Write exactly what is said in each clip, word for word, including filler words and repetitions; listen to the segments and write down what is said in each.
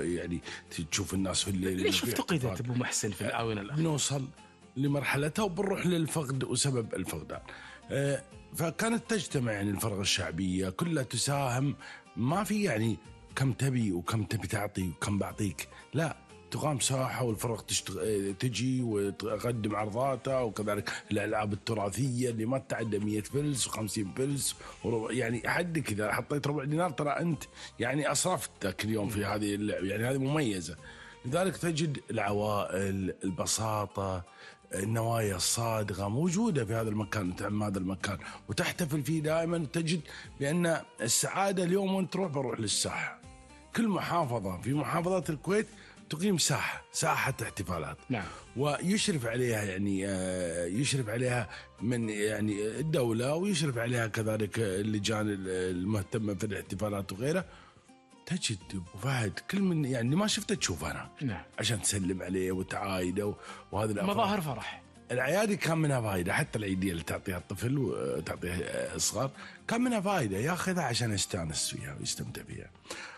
يعني تشوف الناس في الليل. ليش افتقدت أبو محسن في الآونة الأخيرة؟ نوصل لمرحلتها وبنروح للفقد وسبب الفقدان. آه فكانت تجتمع يعني الفرق الشعبية كلها تساهم، ما في يعني كم تبي وكم تبي تعطي وكم بعطيك، لا، تقام ساحة والفرق تشتغل تجي وتقدم عرضاتها، وكذلك الألعاب التراثية اللي ما تتعدى مية فلس وخمسين فلس وربع، يعني حدك إذا حطيت ربع دينار ترى أنت يعني أصرفتك اليوم في هذه اللعبة، يعني هذه مميزة. لذلك تجد العوائل، البساطة، النوايا الصادقة موجودة في هذا المكان، تعم هذا المكان وتحتفل فيه دائما. تجد بأن السعادة اليوم وانت تروح بروح للساحة، كل محافظة في محافظات الكويت تقيم ساحة ساحة احتفالات. نعم. ويشرف عليها يعني يشرف عليها من يعني الدولة، ويشرف عليها كذلك اللجان المهتمة في الاحتفالات وغيرها. تجد أبو فهد كل من يعني ما شفته تشوفه أنا. نعم. عشان تسلم عليه وتعايده وهذا الأفراح. مظاهر فرح. الأعياد كان منها فائدة، حتى العيدية اللي تعطيها الطفل وتعطيها الصغار كان منها فائدة، ياخذها عشان يستانس فيها ويستمتع فيها.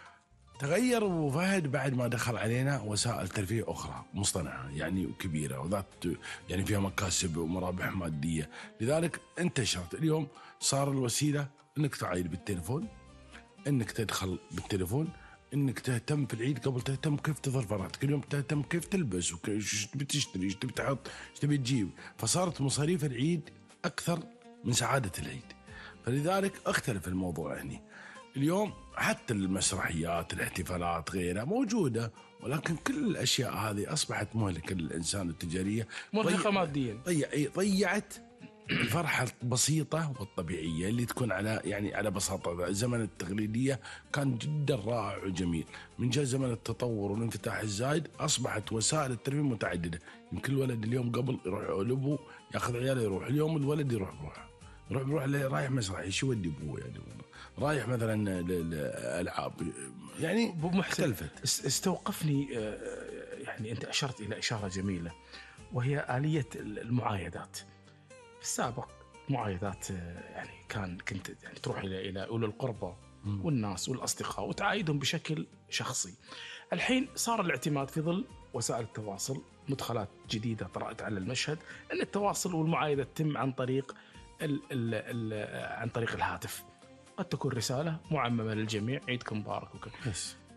تغير أبو فهد بعد ما دخل علينا وسائل ترفيه أخرى مصطنعة يعني وكبيرة وذات يعني فيها مكاسب ومرابح مادية. لذلك انتشرت اليوم، صار الوسيلة إنك تعايد بالتليفون، إنك تدخل بالتليفون، إنك تهتم في العيد قبل تهتم كيف تظهر فرحتك، اليوم تهتم كيف تلبس وكيف بتشتري، ايش تبي تحط، ايش تبي تجيب. فصارت مصاريف العيد أكثر من سعادة العيد. فلذلك اختلف الموضوع هنا. اليوم حتى المسرحيات، الاحتفالات غيرها موجودة، ولكن كل الأشياء هذه أصبحت مهلكة للإنسان التجارية، مرهقة ماديا، ضيع ضيعت الفرحة البسيطة والطبيعية اللي تكون على يعني على بساطة. الزمن التقليدية كان جدا رائع وجميل. من جاء زمن التطور والانفتاح الزايد أصبحت وسائل الترفيه متعددة. يمكن الولد اليوم قبل يروح لأبوه يأخذ عياله يروح، اليوم الولد يروح بروح يروح بروح رايح مسرح شو ودي أبوه يعني، رايح مثلا للألعاب يعني مختلفت. استوقفني يعني أنت أشرت إلى إشارة جميلة، وهي آلية المعايدات. في السابق معايدات يعني كان كنت يعني تروح إلى إلى أولي القربى والناس والأصدقاء وتعايدهم بشكل شخصي. الحين صار الاعتماد في ظل وسائل التواصل، مدخلات جديدة طرأت على المشهد، أن التواصل والمعايدة تتم عن طريق ال ال ال عن طريق الهاتف. قد تكون رسالة معممة للجميع، عيدكم مبارك وكذا.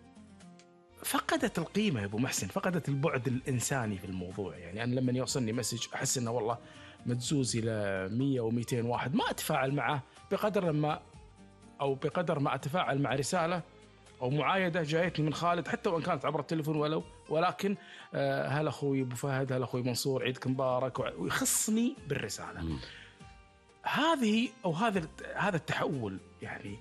فقدت القيمة يا أبو محسن، فقدت البعد الإنساني في الموضوع. يعني أنا لما يوصلني مسج أحس إنه والله متزوز إلى مية ومئتين واحد، ما أتفاعل معه بقدر لما أو بقدر ما أتفاعل مع رسالة أو معايدة جايتني من خالد، حتى وإن كانت عبر التليفون ولو، ولكن آه هلا أخوي أبو فهد، هلا أخوي منصور، عيدك مبارك، ويخصني بالرسالة. م. هذه أو هذا هذا التحول يعني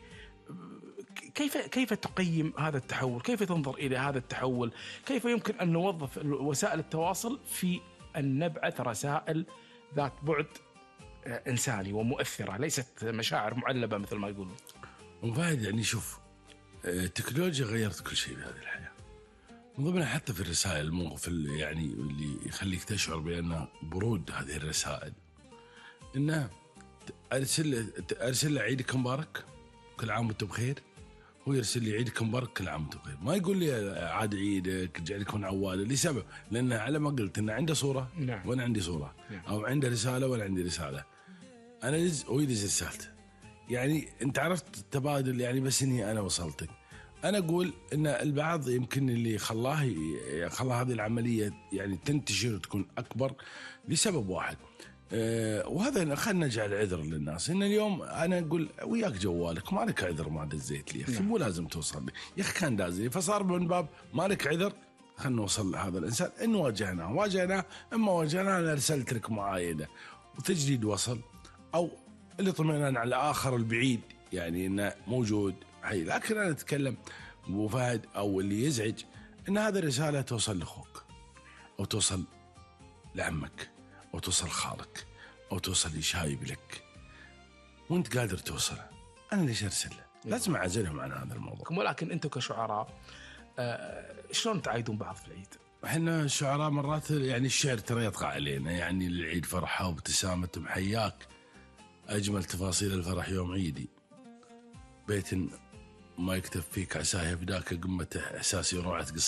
كيف كيف تقيم هذا التحول؟ كيف تنظر إلى هذا التحول؟ كيف يمكن أن نوظف وسائل التواصل في أن نبعث رسائل ذات بعد إنساني ومؤثرة، ليست مشاعر معلبة مثل ما يقولون؟ وفايد يعني شوف، التكنولوجيا غيرت كل شيء في هذه الحياة، من ضمنها حتى في الرسائل. الموقف اللي يعني اللي يخليك تشعر بأن برود هذه الرسائل، إنه أرسل أرسل له عيدك مبارك كل عام وأنت بخير، هو يرسل لي عيدك مبارك كل عام وأنت بخير، ما يقول لي عاد عيدك جعلك من عواله. لسبب، لأنه على ما قلت إنه عنده صورة. نعم. وأنا عندي صورة. نعم. أو عنده رسالة وأنا عندي رسالة، أنا يدز هو يدز رسالته، يعني أنت عرفت التبادل يعني، بس إني أنا وصلتك. أنا أقول إن البعض يمكن اللي خلاه خلاه هذه العملية يعني تنتشر وتكون أكبر لسبب واحد، أه وهذا خلنا نجعل عذر للناس. إن اليوم أنا أقول وياك جوالك، ما لك عذر ما دزيت لي، أخي مو لازم توصل لي يا أخي، كان دازلي. فصار من باب ما لك عذر، خلنا نوصل لهذا الإنسان. إن واجهناه واجهناه، إما واجهناه أنا أرسلت لك معايدة وتجديد وصل، أو اللي طمئنان على الآخر البعيد يعني إنه موجود حي. لكن أنا أتكلم أبو فهد أو اللي يزعج إن هذا الرسالة توصل لأخوك، أو توصل لعمك، أو توصل خالك، أو توصل لشايب لك وانت قادر توصله. أنا ليش أرسله؟ لازم أعزلهم عن هذا الموضوع. ولكن أنتم كشعراء آه شلون تعايدون بعض في العيد؟ إحنا الشعراء مرات يعني الشعر ترى يطغى علينا، يعني العيد فرحة وابتسامة محياك، أجمل تفاصيل الفرح يوم عيدي، بيت ما يكتب فيك عساه يفداك، قمة إحساسي وروعة قصة